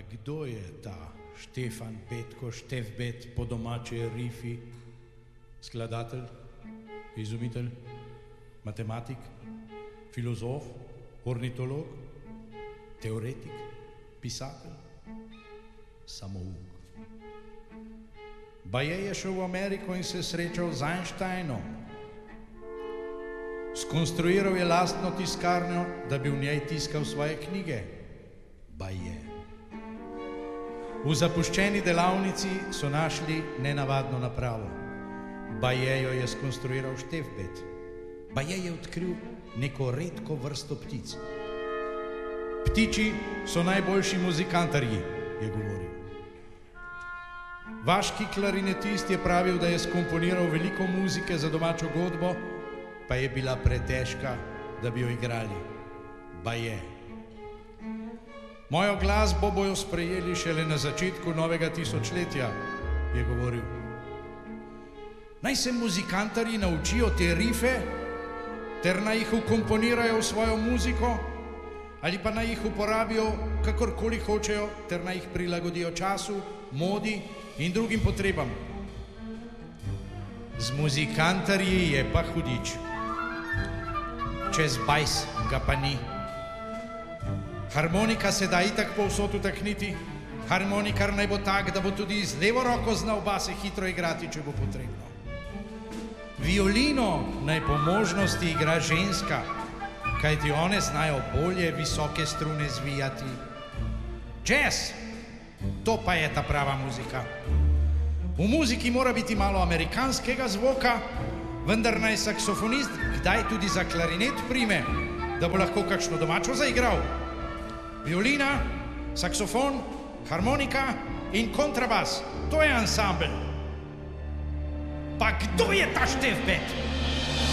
kdo je ta Štefan Petko, Štefbet, po domače rifi, skladatelj, izumitelj, matematik, filozof, ornitolog, teoretik, pisatelj, samouk. Baje je šel v Ameriko in se srečal z Einsteinom. Skonstruiral je lastno tiskarno, da bi v njej tiskal svoje knjige. Baje. V zapuščeni delavnici so našli nenavadno napravo. Baje jo je skonstruiral Štefbet. Baje je odkril neko redko vrsto ptic. Ptiči so najboljši muzikantarji, je govoril. Vaški klarinetist je pravil, da je skomponiral veliko muzike za domačo godbo, pa je bila pretežka, da bi jo igrali. Baje. Mojo glasbo bojo sprejeli šele na začetku novega tisočletja, je govoril. Naj se muzikantarji naučijo te rife, ter naj jih vkomponirajo v svojo muziko, ali pa naj jih uporabijo kakorkoli hočejo, ter naj jih prilagodijo času, modi in drugim potrebam. Z muzikantarji je pa hudič. Čez bajs ga pa ni. Harmonika se da itak povsod utakniti. Harmonikar naj bo tak, da bo tudi z levo roko znal base hitro igrati, če bo potrebno. Violino naj po možnosti igra ženska, kajti one znajo bolje visoke strune zvijati. Jazz, to pa je ta prava muzika. V muziki mora biti malo amerikanskega zvoka, vendar naj saksofonist kdaj tudi za klarinet prime, da bo lahko kakšno domačo zaigral. Violina, saksofon, harmonika in kontrabas, to je ansambel. Pa kdo je ta Štefbet?